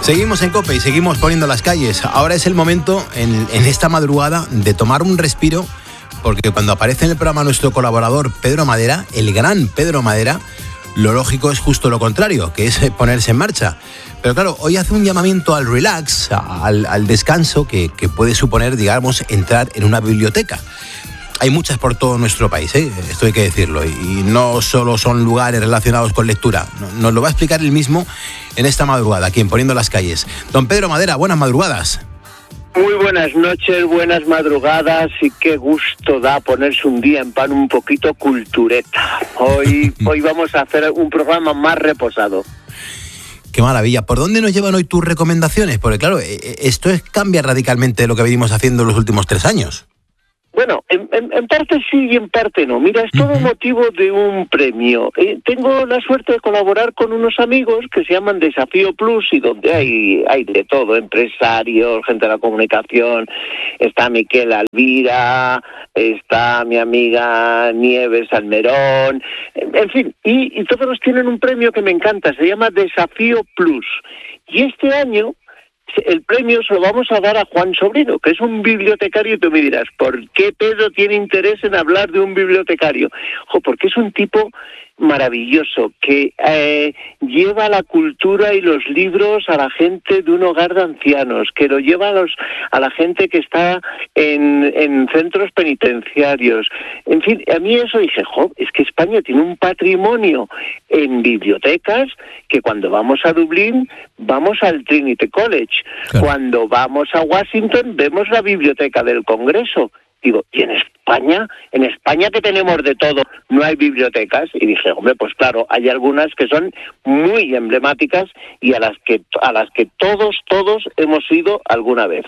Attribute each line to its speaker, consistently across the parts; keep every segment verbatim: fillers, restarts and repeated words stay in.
Speaker 1: Seguimos en COPE y seguimos poniendo las calles. Ahora es el momento, en, en esta madrugada, de tomar un respiro, porque cuando aparece en el programa nuestro colaborador Pedro Madera, el gran Pedro Madera, lo lógico es justo lo contrario, que es ponerse en marcha. Pero claro, hoy hace un llamamiento al relax, al, al descanso, que, que puede suponer, digamos, entrar en una biblioteca. Hay muchas por todo nuestro país, ¿eh? Esto hay que decirlo, y no solo son lugares relacionados con lectura. Nos lo va a explicar él mismo en esta madrugada, aquí en Poniendo las Calles. Don Pedro Madera, buenas madrugadas.
Speaker 2: Muy buenas noches, buenas madrugadas, y qué gusto da ponerse un día en pan un poquito cultureta. Hoy, hoy vamos a hacer un programa más reposado.
Speaker 1: Qué maravilla. ¿Por dónde nos llevan hoy tus recomendaciones? Porque claro, esto es, cambia radicalmente de lo que venimos haciendo en los últimos tres años.
Speaker 2: Bueno, en, en, en parte sí y en parte no. Mira, es todo motivo de un premio. Eh, tengo la suerte de colaborar con unos amigos que se llaman Desafío Plus, y donde hay hay de todo, empresarios, gente de la comunicación, está Miquel Alvira, está mi amiga Nieves Almerón, en, en fin, y, y todos tienen un premio que me encanta, se llama Desafío Plus. Y este año el premio se lo vamos a dar a Juan Sobrino, que es un bibliotecario, y tú me dirás, ¿por qué Pedro tiene interés en hablar de un bibliotecario? Jo, porque es un tipo maravilloso, que eh, lleva la cultura y los libros a la gente de un hogar de ancianos, que lo lleva a, los, a la gente que está en, en centros penitenciarios. En fin, a mí eso dije, jo, es que España tiene un patrimonio en bibliotecas, que cuando vamos a Dublín vamos al Trinity College, claro. Cuando vamos a Washington vemos la biblioteca del Congreso. Digo, ¿y en España? ¿En España que tenemos de todo no hay bibliotecas? Y dije, hombre, pues claro, hay algunas que son muy emblemáticas y a las que a las que todos, todos hemos ido alguna vez.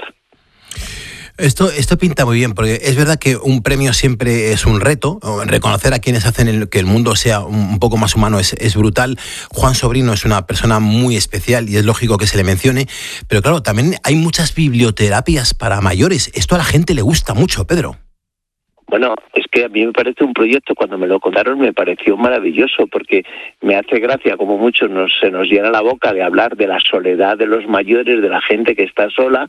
Speaker 1: Esto, esto pinta muy bien, porque es verdad que un premio siempre es un reto. Reconocer a quienes hacen el, que el mundo sea un poco más humano es, es brutal. Juan Sobrino es una persona muy especial y es lógico que se le mencione. Pero claro, también hay muchas biblioterapias para mayores. Esto a la gente le gusta mucho, Pedro.
Speaker 2: Bueno, es que a mí me parece un proyecto, cuando me lo contaron me pareció maravilloso, porque me hace gracia como muchos nos, se nos llena la boca de hablar de la soledad de los mayores, de la gente que está sola.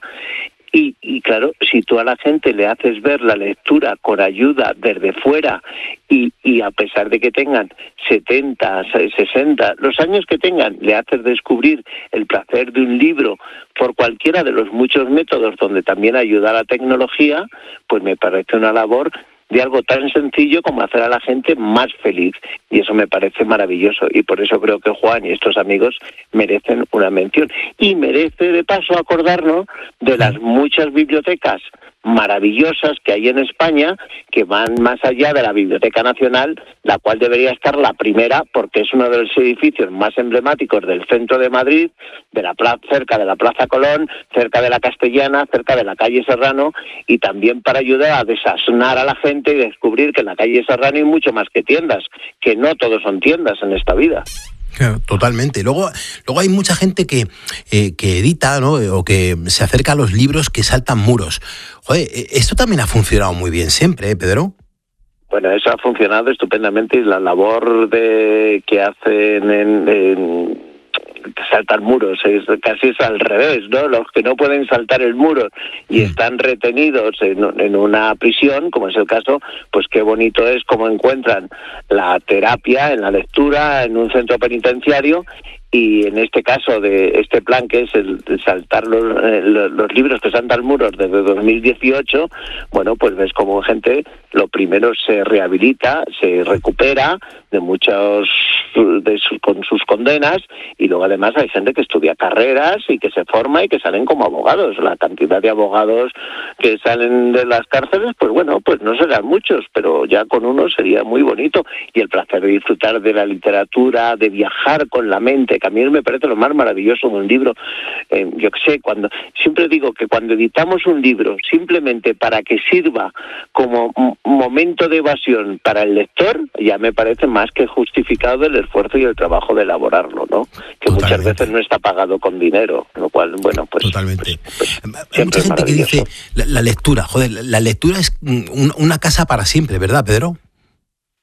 Speaker 2: Y, y claro, si tú a la gente le haces ver la lectura con ayuda desde fuera, y, y a pesar de que tengan setenta, sesenta, los años que tengan, le haces descubrir el placer de un libro por cualquiera de los muchos métodos donde también ayuda la tecnología, pues me parece una labor de algo tan sencillo como hacer a la gente más feliz, y eso me parece maravilloso, y por eso creo que Juan y estos amigos merecen una mención, y merece de paso acordarnos de las muchas bibliotecas maravillosas que hay en España, que van más allá de la Biblioteca Nacional, la cual debería estar la primera, porque es uno de los edificios más emblemáticos del centro de Madrid, de la plaza, cerca de la Plaza Colón, cerca de la Castellana, cerca de la calle Serrano, y también para ayudar a desasnar a la gente y descubrir que en la calle Serrano hay mucho más que tiendas, que no todos son tiendas en esta vida.
Speaker 1: Claro, totalmente. Luego, luego hay mucha gente que, eh, que edita, ¿no? O que se acerca a los libros que saltan muros. Joder, esto también ha funcionado muy bien siempre, ¿eh, Pedro?
Speaker 2: Bueno, eso ha funcionado estupendamente, y la labor de que hacen en, en saltar muros es casi es al revés, ¿no? Los que no pueden saltar el muro y mm. están retenidos en, en una prisión, como es el caso, pues qué bonito es cómo encuentran la terapia en la lectura en un centro penitenciario. Y en este caso de este plan, que es el de saltar los, eh, los libros que saltan muros desde dos mil dieciocho, bueno, pues ves como gente, lo primero se rehabilita, se recupera de muchos de su, con sus condenas, y luego además hay gente que estudia carreras y que se forma y que salen como abogados. La cantidad de abogados que salen de las cárceles, pues bueno, pues no serán muchos, pero ya con uno sería muy bonito. Y el placer de disfrutar de la literatura, de viajar con la mente, que a mí me parece lo más maravilloso de un libro. Eh, yo qué sé, cuando siempre digo que cuando editamos un libro simplemente para que sirva como m- momento de evasión para el lector, ya me parece más que justificado el esfuerzo y el trabajo de elaborarlo, ¿no? Que Totalmente. Muchas veces no está pagado con dinero, lo cual, bueno, pues...
Speaker 1: Totalmente.
Speaker 2: Pues, pues,
Speaker 1: Hay mucha gente que dice, la, la lectura, joder, la lectura es un, una casa para siempre, ¿verdad, Pedro?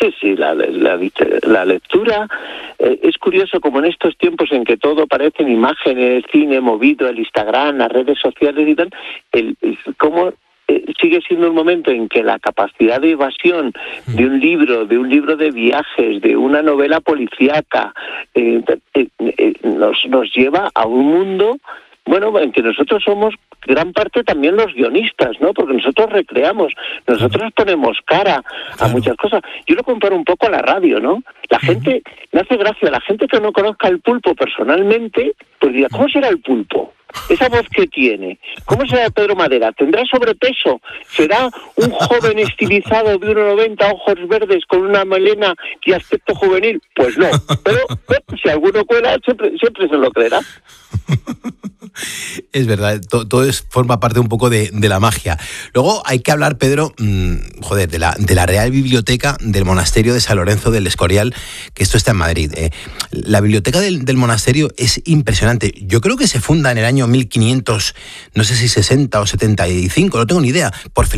Speaker 2: Sí, sí, la, la, la lectura eh, es curioso como en estos tiempos en que todo parecen imágenes, cine movido, el Instagram, las redes sociales y tal, el, el, cómo eh, sigue siendo un momento en que la capacidad de evasión de un libro, de un libro de viajes, de una novela policíaca, eh, eh, eh, nos, nos lleva a un mundo, bueno, en que nosotros somos gran parte también los guionistas, ¿no? Porque nosotros recreamos, nosotros ponemos cara a claro. muchas cosas. Yo lo comparo un poco a la radio, ¿no? La uh-huh. gente, me hace gracia, la gente que no conozca el pulpo personalmente, pues dirá, ¿cómo será el pulpo? Esa voz que tiene, ¿cómo será Pedro Madera? ¿Tendrá sobrepeso? ¿Será un joven estilizado de uno noventa, ojos verdes, con una melena y aspecto juvenil? Pues no, pero, pero si alguno cuela, siempre, siempre se lo creerá.
Speaker 1: Es verdad, todo, todo es, forma parte un poco de, de la magia. Luego hay que hablar, Pedro, mmm, joder, de la, de la Real Biblioteca del Monasterio de San Lorenzo del Escorial, que esto está en Madrid. Eh. La biblioteca del, del monasterio es impresionante. Yo creo que se funda en el año mil quinientos, no sé si sesenta o setenta y cinco, no tengo ni idea, por